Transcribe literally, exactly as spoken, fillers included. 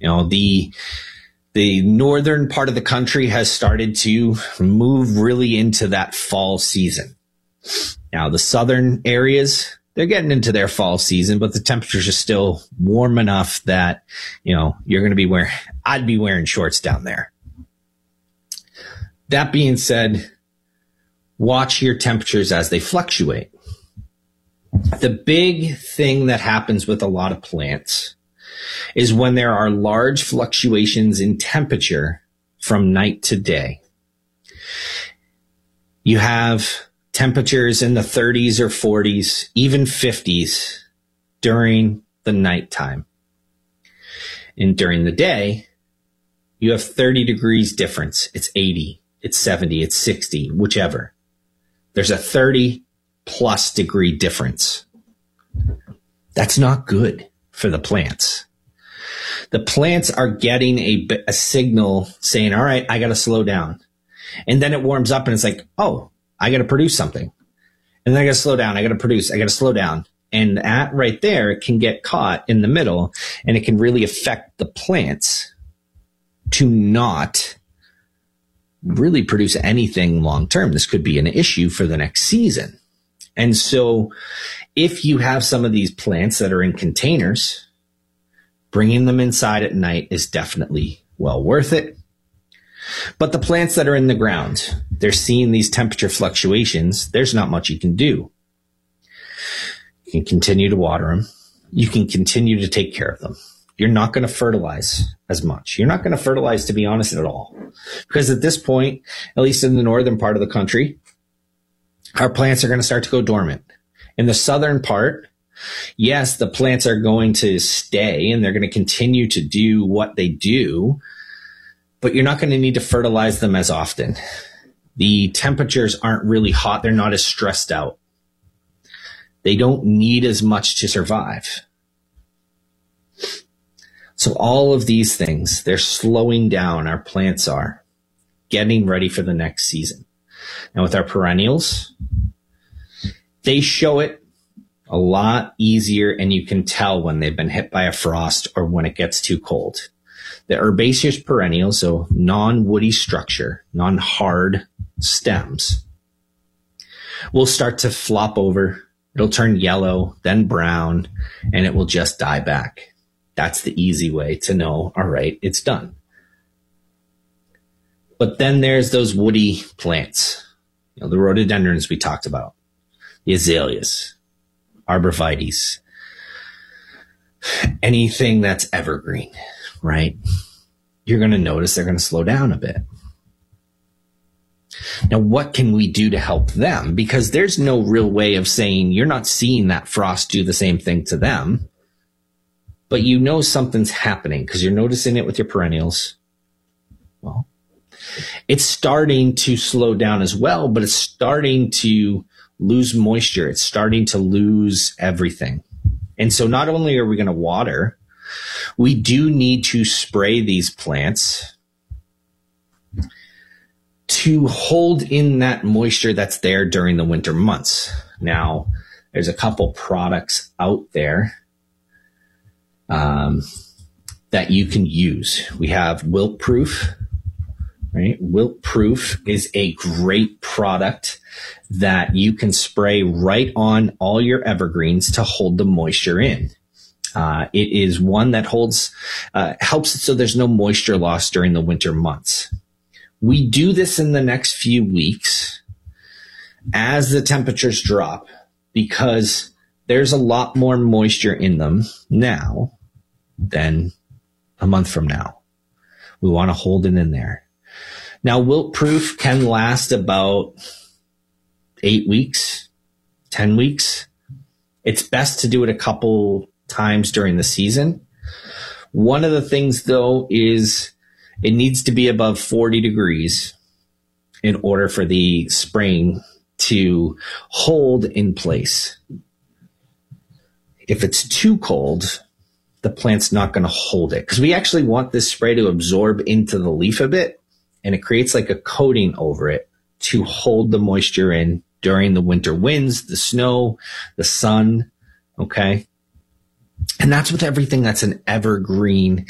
You know, the the northern part of the country has started to move really into that fall season. Now, the southern areas, they're getting into their fall season, but the temperatures are still warm enough that, you know, you're going to be wearing, I'd be wearing shorts down there. That being said, watch your temperatures as they fluctuate. The big thing that happens with a lot of plants is when there are large fluctuations in temperature from night to day. You have temperatures in the thirties or forties, even fifties during the nighttime. And during the day, you have thirty degrees difference. It's eighty, it's seventy, it's sixty, whichever. There's a thirty plus degree difference. That's not good for the plants. The plants are getting a, a signal saying, all right, I got to slow down. And then it warms up and it's like, oh, I got to produce something. And then I got to slow down. I got to produce. I got to slow down. And that right there, it can get caught in the middle and it can really affect the plants to not really produce anything long term. This could be an issue for the next season. And so if you have some of these plants that are in containers, bringing them inside at night is definitely well worth it. But the plants that are in the ground, they're seeing these temperature fluctuations. There's not much you can do. You can continue to water them. You can continue to take care of them. You're not going to fertilize as much. You're not going to fertilize, to be honest, at all. Because at this point, at least in the northern part of the country, our plants are going to start to go dormant. In the southern part, yes, the plants are going to stay and they're going to continue to do what they do, but you're not going to need to fertilize them as often. The temperatures aren't really hot. They're not as stressed out. They don't need as much to survive. So all of these things, they're slowing down. Our plants are getting ready for the next season. Now with our perennials, they show it a lot easier, and you can tell when they've been hit by a frost or when it gets too cold. The herbaceous perennials, so non-woody structure, non-hard stems, will start to flop over. It'll turn yellow, then brown, and it will just die back. That's the easy way to know, all right, it's done. But then there's those woody plants, you know, the rhododendrons we talked about, the azaleas, arborvitaes, anything that's evergreen, right? You're going to notice they're going to slow down a bit. Now, what can we do to help them? Because there's no real way of saying you're not seeing that frost do the same thing to them, but you know something's happening because you're noticing it with your perennials. Well, it's starting to slow down as well, but it's starting to lose moisture. It's starting to lose everything. And so not only are we going to water, we do need to spray these plants to hold in that moisture that's there during the winter months. Now, there's a couple products out there um, that you can use. We have Wilt Proof, right? Wilt Proof is a great product that you can spray right on all your evergreens to hold the moisture in. Uh, it is one that holds, uh, helps it so there's no moisture loss during the winter months. We do this in the next few weeks as the temperatures drop because there's a lot more moisture in them now than a month from now. We want to hold it in there. Now, Wilt Proof can last about eight weeks, ten weeks. It's best to do it a couple times during the season. One of the things, though, is it needs to be above forty degrees in order for the spraying to hold in place. If it's too cold, the plant's not going to hold it because we actually want this spray to absorb into the leaf a bit, and it creates like a coating over it to hold the moisture in during the winter winds, the snow, the sun, okay? And that's with everything that's an evergreen